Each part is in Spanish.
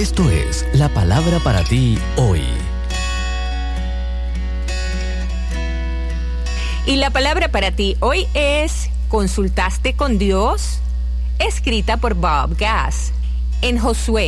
Esto es la palabra para ti hoy. Y la palabra para ti hoy es ¿consultaste con Dios? Escrita por Bob Gass. En Josué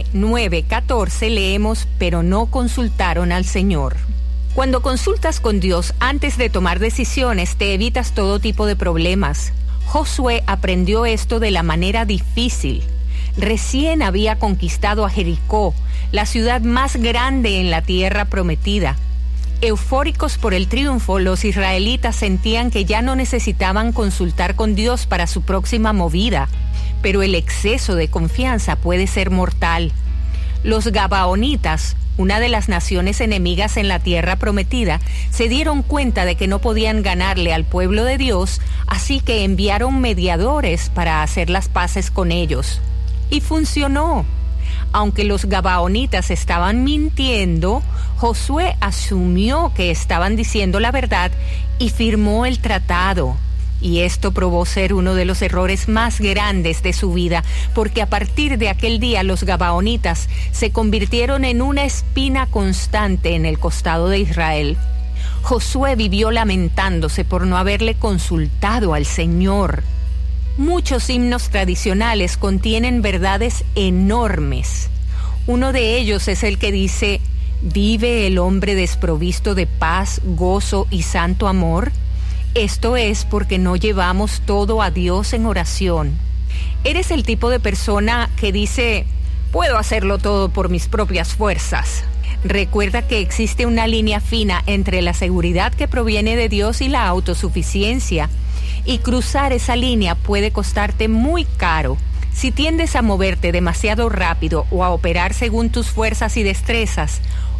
9:14 leemos, pero no consultaron al Señor. Cuando consultas con Dios antes de tomar decisiones, te evitas todo tipo de problemas. Josué aprendió esto de la manera difícil. Recién había conquistado a Jericó, la ciudad más grande en la tierra prometida. Eufóricos por el triunfo, los israelitas sentían que ya no necesitaban consultar con Dios para su próxima movida, pero el exceso de confianza puede ser mortal. Los gabaonitas, una de las naciones enemigas en la tierra prometida, se dieron cuenta de que no podían ganarle al pueblo de Dios, así que enviaron mediadores para hacer las paces con ellos. Y funcionó. Aunque los gabaonitas estaban mintiendo, Josué asumió que estaban diciendo la verdad y firmó el tratado. Y esto probó ser uno de los errores más grandes de su vida, porque a partir de aquel día los gabaonitas se convirtieron en una espina constante en el costado de Israel. Josué vivió lamentándose por no haberle consultado al Señor. Muchos himnos tradicionales contienen verdades enormes. Uno de ellos es el que dice: ¿vive el hombre desprovisto de paz, gozo y santo amor? Esto es porque no llevamos todo a Dios en oración. ¿Eres el tipo de persona que dice: puedo hacerlo todo por mis propias fuerzas? Recuerda que existe una línea fina entre la seguridad que proviene de Dios y la autosuficiencia. Y cruzar esa línea puede costarte muy caro. Si tiendes a moverte demasiado rápido o a operar según tus fuerzas y destrezas,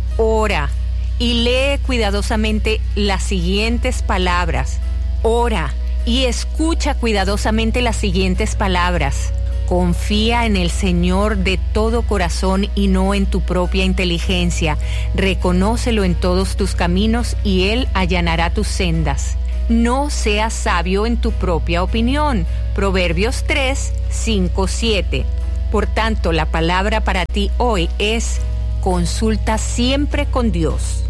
ora y lee cuidadosamente las siguientes palabras. Ora y escucha cuidadosamente las siguientes palabras. Confía en el Señor de todo corazón y no en tu propia inteligencia. Reconócelo en todos tus caminos y Él allanará tus sendas. No seas sabio en tu propia opinión. Proverbios 3:5-7. Por tanto, la palabra para ti hoy es: consulta siempre con Dios.